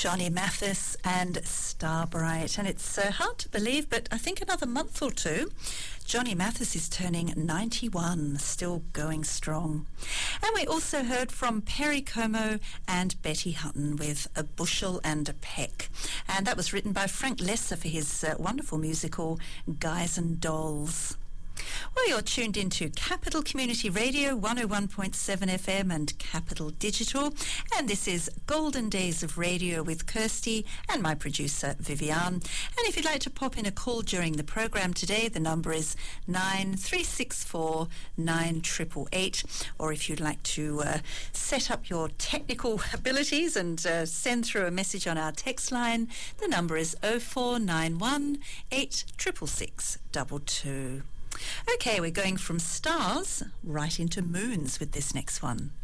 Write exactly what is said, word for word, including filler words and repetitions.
Johnny Mathis and Starbright. And it's uh, hard to believe, but I think another month or two, Johnny Mathis is turning ninety-one, still going strong. And we also heard from Perry Como and Betty Hutton with A Bushel and a Peck. And that was written by Frank Lesser for his uh, wonderful musical Guys and Dolls. Well, you're tuned into Capital Community Radio, one oh one point seven F M and Capital Digital. And this is Golden Days of Radio with Kirsty and my producer, Vivian. And if you'd like to pop in a call during the program today, the number is nine three six four nine eight eight eight. Or if you'd like to uh, set up your technical abilities and uh, send through a message on our text line, the number is oh four nine one eight six six six two two. Okay, we're going from stars right into moons with this next one.